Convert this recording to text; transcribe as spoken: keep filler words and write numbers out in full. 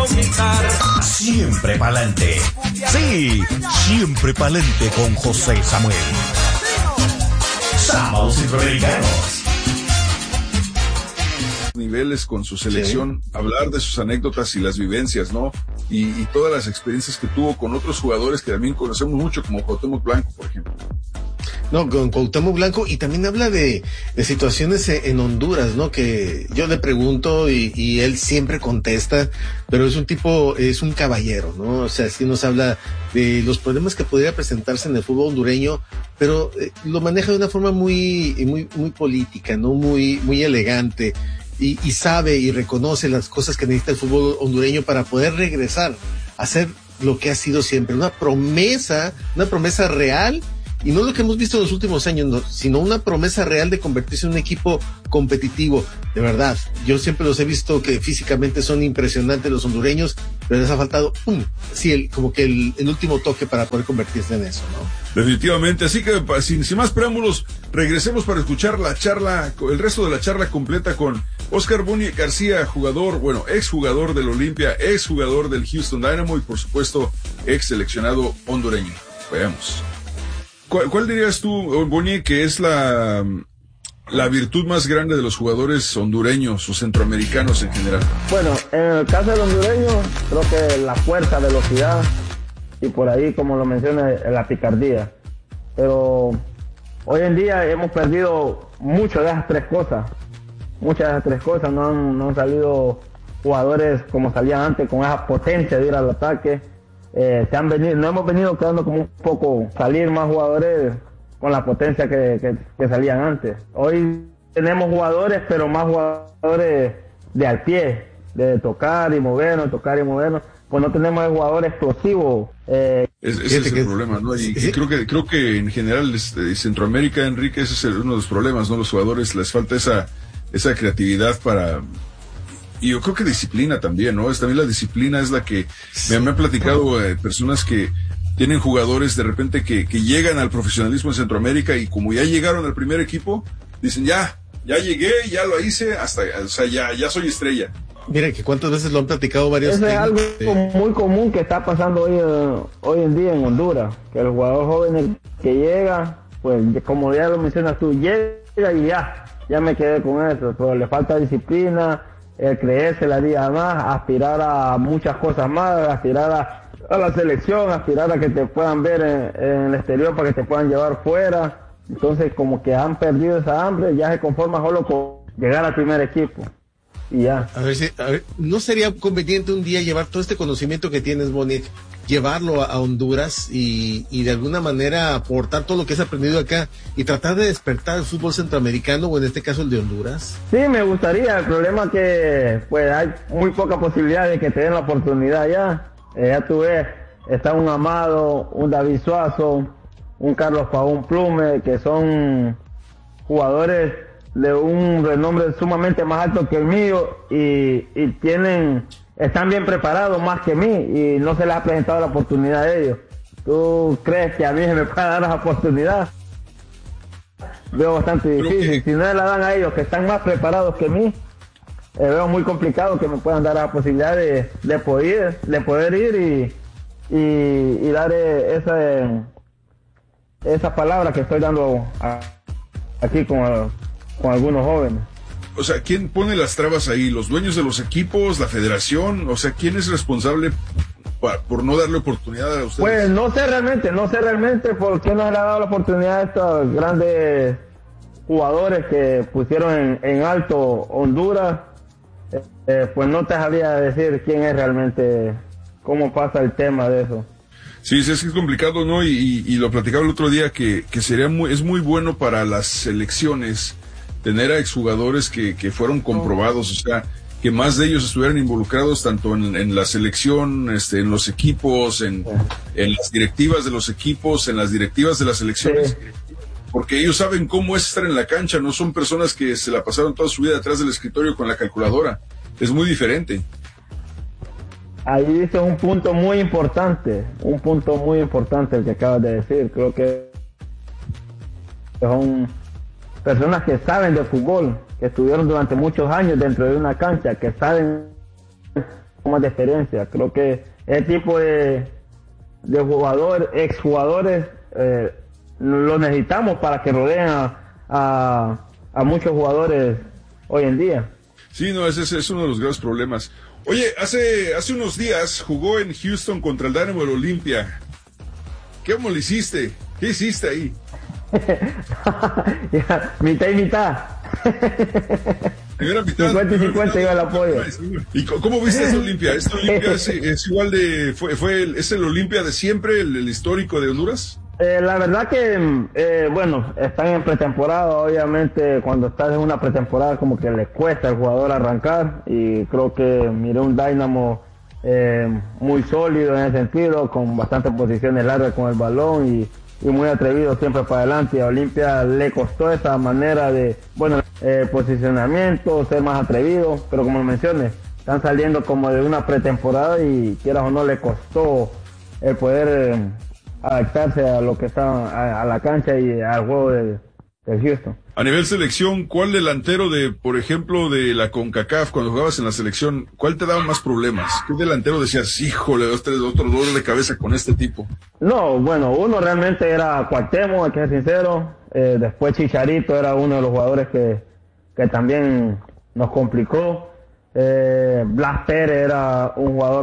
Siempre pa'lante. Sí, siempre pa'lante con José Samuel. Sábados Centroamericanos. Niveles con su selección, sí. Hablar de sus anécdotas y las vivencias, ¿no? Y, y todas las experiencias que tuvo con otros jugadores que también conocemos mucho, como Cuauhtémoc Blanco, por ejemplo. No, con Cuauhtémoc Blanco, y también habla de, de situaciones en Honduras, ¿no? Que yo le pregunto y, y él siempre contesta, pero es un tipo, es un caballero, ¿no? O sea, sí nos habla de los problemas que podría presentarse en el fútbol hondureño, pero eh, lo maneja de una forma muy, muy, muy política, ¿no? Muy, muy elegante. Y, y sabe y reconoce las cosas que necesita el fútbol hondureño para poder regresar a ser lo que ha sido siempre, una promesa, una promesa real, y no lo que hemos visto en los últimos años, no, sino una promesa real de convertirse en un equipo competitivo. De verdad, yo siempre los he visto que físicamente son impresionantes los hondureños, pero les ha faltado, ¡pum! Sí, el, como que el, el último toque para poder convertirse en eso, ¿no? Definitivamente, así que sin, sin más preámbulos, regresemos para escuchar la charla, el resto de la charla completa con Oscar Boni García, jugador, bueno, ex jugador del Olimpia, ex jugador del Houston Dynamo y por supuesto, ex seleccionado hondureño. Veamos. ¿Cuál, cuál dirías tú, Boni, que es la, la virtud más grande de los jugadores hondureños o centroamericanos en general? Bueno, en el caso del hondureño, creo que la fuerza, velocidad y por ahí, como lo menciona, la picardía. Pero hoy en día hemos perdido muchas de esas tres cosas. Muchas de esas tres cosas. No han, no han salido jugadores como salían antes, con esa potencia de ir al ataque. Eh, se han venido, no hemos venido quedando como un poco salir más jugadores con la potencia que, que, que salían antes. Hoy tenemos jugadores, pero más jugadores de al pie, de tocar y movernos, tocar y movernos. Pues no tenemos el jugador explosivo. Eh, es, ese es el que... problema, ¿no? Y, y creo que creo que en general este, Centroamérica, Enrique, ese es el, uno de los problemas, ¿no? Los jugadores les falta esa esa creatividad para... Y yo creo que disciplina también, ¿no? Es también la disciplina es la que me, me han platicado eh, personas que tienen jugadores de repente que, que llegan al profesionalismo en Centroamérica y como ya llegaron al primer equipo, dicen ya, ya llegué, ya lo hice, hasta, o sea, ya, ya soy estrella. Mira que cuántas veces lo han platicado varios. Eso es algo de... muy común que está pasando hoy, hoy en día en Honduras, que el jugador joven que llega, pues como ya lo mencionas tú, llega y ya, ya me quedé con eso, pero le falta disciplina, el creerse la día más, aspirar a muchas cosas más, aspirar a, a la selección, aspirar a que te puedan ver en, en el exterior para que te puedan llevar fuera. Entonces como que han perdido esa hambre, ya se conforma solo con llegar al primer equipo. Y ya. A ver, si, a ver, ¿no sería conveniente un día llevar todo este conocimiento que tienes, Boni, llevarlo a, a Honduras y, y de alguna manera aportar todo lo que has aprendido acá y tratar de despertar el fútbol centroamericano o en este caso el de Honduras? Sí, me gustaría. El problema es que pues hay muy poca posibilidad de que te den la oportunidad ya. Eh, ya tú ves, está un Amado, un David Suazo, un Carlos Paún Plume, que son jugadores de un renombre sumamente más alto que el mío y, y tienen, están bien preparados más que mí y no se les ha presentado la oportunidad a ellos. ¿Tú crees que a mí se me puede dar la oportunidad? Veo bastante difícil. Si no se la dan a ellos que están más preparados que mí, eh, veo muy complicado que me puedan dar la posibilidad de, de poder, de poder ir y, y, y dar esa, esa palabra que estoy dando a, aquí con el, con algunos jóvenes. O sea, ¿quién pone las trabas ahí? ¿Los dueños de los equipos? ¿La federación? O sea, ¿quién es responsable por, por no darle oportunidad a ustedes? Pues no sé realmente, no sé realmente por qué no se le ha dado la oportunidad a estos grandes jugadores que pusieron en, en alto Honduras. Eh, eh, pues no te sabría decir quién es realmente, cómo pasa el tema de eso. Sí, sí, es que es complicado, ¿no? Y, y, y lo platicaba el otro día que, que sería muy, es muy bueno para las selecciones tener a exjugadores que, que fueron comprobados, o sea, que más de ellos estuvieran involucrados tanto en, en la selección, este, en los equipos, en, en las directivas de los equipos, en las directivas de las selecciones, sí. Porque ellos saben cómo es estar en la cancha, no son personas que se la pasaron toda su vida atrás del escritorio con la calculadora, es muy diferente. Ahí dice un punto muy importante, un punto muy importante el que acabas de decir, creo que son personas que saben de fútbol, que estuvieron durante muchos años dentro de una cancha, que saben más de experiencia. Creo que ese tipo de, de jugadores, exjugadores, eh, lo necesitamos para que rodeen a, a, a muchos jugadores hoy en día. Sí, no, ese, ese es uno de los graves problemas. Oye, hace, hace unos días jugó en Houston contra el Dynamo del Olimpia. ¿Cómo lo hiciste? ¿Qué hiciste ahí? Ya, mitad y mitad. Primera mitad. cincuenta y cincuenta iba el apoyo. ¿Y cómo viste esta Olimpia? ¿Esta Olimpia es, es igual de, fue, fue el, es el Olimpia de siempre, el, el histórico de Honduras? Eh, la verdad que, eh, bueno, están en pretemporada. Obviamente, cuando estás en una pretemporada, como que le cuesta al jugador arrancar. Y creo que miré un Dynamo eh, muy sólido en ese sentido, con bastantes posiciones largas con el balón y, y muy atrevido siempre para adelante. Y a Olimpia le costó esa manera de, bueno, eh, posicionamiento, ser más atrevido. Pero como mencioné, están saliendo como de una pretemporada y quieras o no, le costó el poder Eh, adaptarse a lo que está a, a la cancha y al juego de, de Houston. A nivel selección, ¿cuál delantero de, por ejemplo, de la CONCACAF, cuando jugabas en la selección, cuál te daba más problemas? ¿Qué delantero decías, híjole, dos, tres, otro dolor de cabeza con este tipo? No, bueno, uno realmente era Cuauhtémoc, hay que ser sincero. Eh, después Chicharito era uno de los jugadores que, que también nos complicó. Eh, Blas Pérez era un jugador